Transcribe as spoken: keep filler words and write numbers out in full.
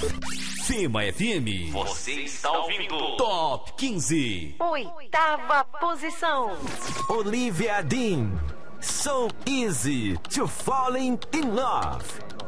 Fema F M. Você está ouvindo Top quinze. Oitava posição. Olivia Dean. So easy to falling in love.